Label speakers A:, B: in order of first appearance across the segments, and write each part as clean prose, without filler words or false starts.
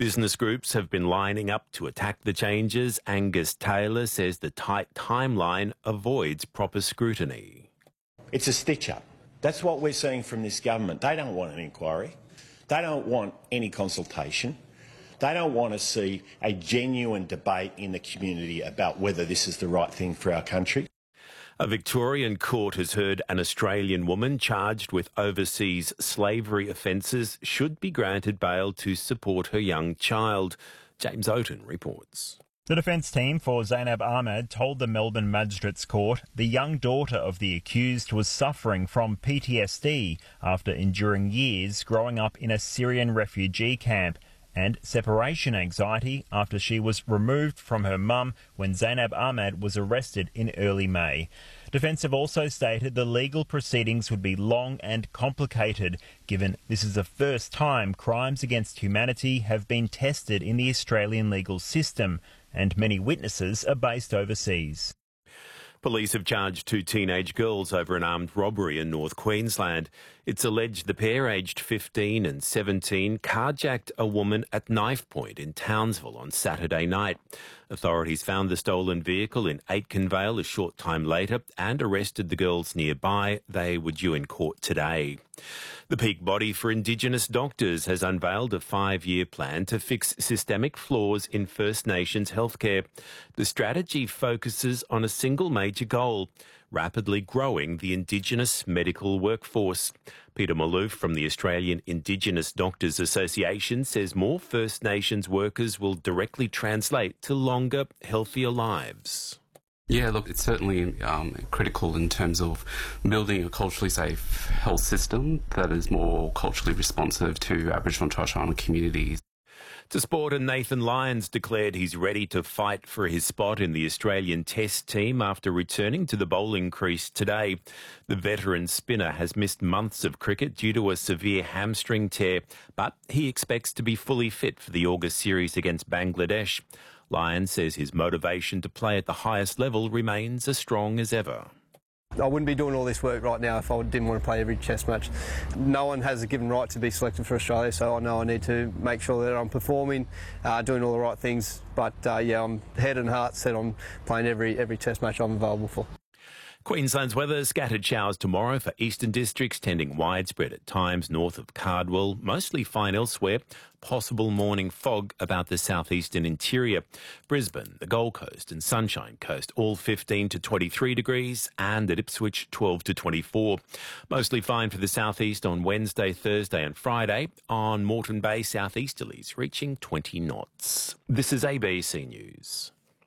A: Business groups have been lining up to attack the changes. Angus Taylor says the tight timeline avoids proper scrutiny.
B: It's a stitch-up. That's what we're seeing from this government. They don't want an inquiry. They don't want any consultation. They don't want to see a genuine debate in the community about whether this is the right thing for our country.
A: A Victorian court has heard an Australian woman charged with overseas slavery offences should be granted bail to support her young child. James Oaten reports.
C: The defence team for Zainab Ahmed told the Melbourne Magistrates Court the young daughter of the accused was suffering from PTSD after enduring years growing up in a Syrian refugee camp, and separation anxiety after she was removed from her mum when Zainab Ahmed was arrested in early May. Defence have also stated the legal proceedings would be long and complicated, given this is the first time crimes against humanity have been tested in the Australian legal system, and many witnesses are based overseas.
A: Police have charged two teenage girls over an armed robbery in North Queensland. It's alleged the pair, aged 15 and 17, carjacked a woman at knife point in Townsville on Saturday night. Authorities found the stolen vehicle in Aitkenvale a short time later and arrested the girls nearby. They were due in court today. The peak body for Indigenous doctors has unveiled a 5-year plan to fix systemic flaws in First Nations healthcare. The strategy focuses on a single major goal: rapidly growing the Indigenous medical workforce. Peter Maloof from the Australian Indigenous Doctors Association says more First Nations workers will directly translate to longer, healthier lives.
D: Yeah, look, it's certainly critical in terms of building a culturally safe health system that is more culturally responsive to Aboriginal and Torres Strait Islander communities.
A: To sport, and Nathan Lyons declared he's ready to fight for his spot in the Australian Test team after returning to the bowling crease today. The veteran spinner has missed months of cricket due to a severe hamstring tear, but he expects to be fully fit for the August series against Bangladesh. Lyons says his motivation to play at the highest level remains as strong as ever.
E: I wouldn't be doing all this work right now if I didn't want to play every Test match. No one has a given right to be selected for Australia, so I know I need to make sure that I'm performing, doing all the right things. But yeah, I'm head and heart set on playing every Test match I'm available for.
A: Queensland's weather: scattered showers tomorrow for eastern districts, tending widespread at times north of Cardwell, mostly fine elsewhere. Possible morning fog about the southeastern interior. Brisbane, the Gold Coast and Sunshine Coast all 15 to 23 degrees, and at Ipswich 12 to 24. Mostly fine for the southeast on Wednesday, Thursday and Friday. On Moreton Bay, southeasterlies reaching 20 knots. This is ABC News.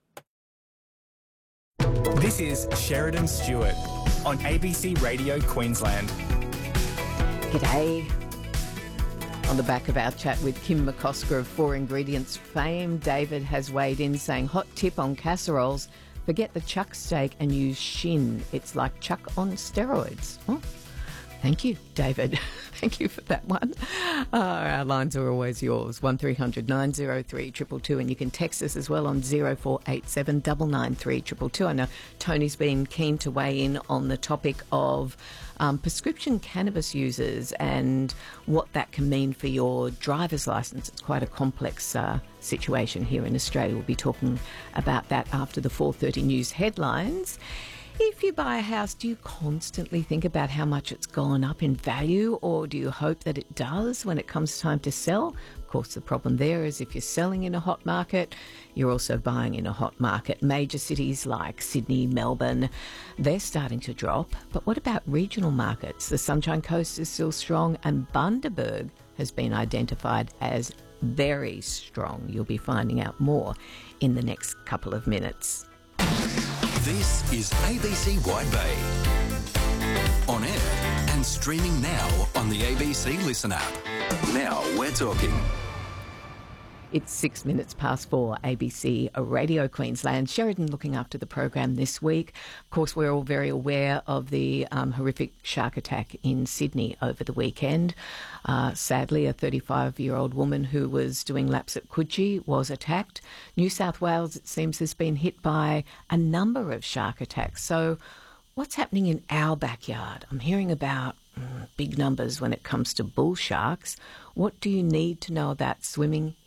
F: This is Sheridan Stewart on ABC Radio Queensland.
G: G'day. On the back of our chat with Kim McCosker of Four Ingredients fame, David has weighed in saying, hot tip on casseroles, forget the chuck steak and use shin. It's like chuck on steroids. Oh, thank you, David. Thank you for that one. Our lines are always yours, 1300 903 222, and you can text us as well on 0487 993 222. I know Tony's been keen to weigh in on the topic of prescription cannabis users and what that can mean for your driver's licence. It's quite a complex situation here in Australia. We'll be talking about that after the 4:30 news headlines. If you buy a house, do you constantly think about how much it's gone up in value, or do you hope that it does when it comes time to sell? Of course, the problem there is if you're selling in a hot market, you're also buying in a hot market. Major cities like Sydney, Melbourne, they're starting to drop. But what about regional markets? The Sunshine Coast is still strong, and Bundaberg has been identified as very strong. You'll be finding out more in the next couple of minutes.
H: This is ABC Wide Bay. On air and streaming now on the ABC Listen app. Now we're talking.
G: It's 6 minutes past 4, ABC Radio Queensland. Sheridan looking after the program this week. Of course, we're all very aware of the horrific shark attack in Sydney over the weekend. Sadly, a 35-year-old woman who was doing laps at Coogee was attacked. New South Wales, it seems, has been hit by a number of shark attacks. So what's happening in our backyard? I'm hearing about big numbers when it comes to bull sharks. What do you need to know about swimming